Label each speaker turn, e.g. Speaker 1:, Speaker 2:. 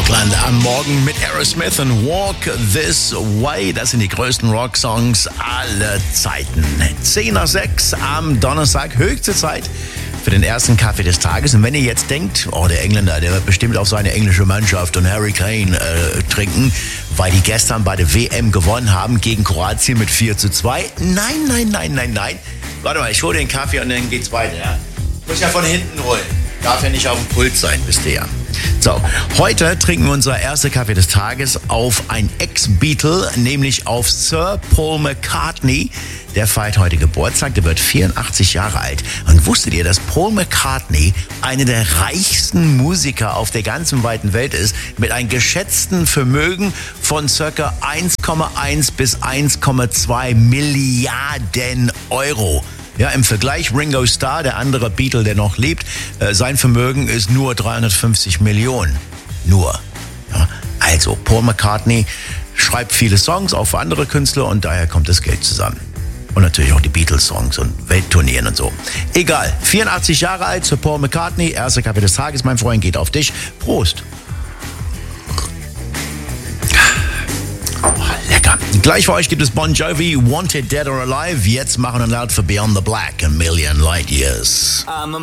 Speaker 1: Rockland am Morgen mit Aerosmith und Walk This Way. Das sind die größten Rocksongs aller Zeiten. 10 nach 6 am Donnerstag, höchste Zeit für den ersten Kaffee des Tages. Und wenn ihr jetzt denkt, oh, der Engländer, der wird bestimmt auf seine englische Mannschaft und Harry Kane trinken, weil die gestern bei der WM gewonnen haben gegen Kroatien mit 4:2. Nein. Warte mal, ich hole den Kaffee und dann geht's weiter. Ja? Muss ja von hinten holen. Darf ja nicht auf dem Pult sein, wisst ihr ja. So, heute trinken wir unser erster Kaffee des Tages auf ein Ex-Beatle, nämlich auf Sir Paul McCartney. Der feiert heute Geburtstag, der wird 84 Jahre alt. Und wusstet ihr, dass Paul McCartney einer der reichsten Musiker auf der ganzen weiten Welt ist, mit einem geschätzten Vermögen von ca. 1,1 bis 1,2 Milliarden Euro. Ja, im Vergleich Ringo Starr, der andere Beatle, der noch lebt, sein Vermögen ist nur 350 Millionen. Nur. Ja, also, Paul McCartney schreibt viele Songs, auch für andere Künstler, und daher kommt das Geld zusammen. Und natürlich auch die Beatles-Songs und Welttourneen und so. Egal, 84 Jahre alt, Sir Paul McCartney, erster Kaffee des Tages, mein Freund, geht auf dich. Prost. Lecker. Gleich für euch gibt es Bon Jovi, Wanted Dead or Alive. Jetzt machen wir laut für Beyond the Black, A Million Light Years.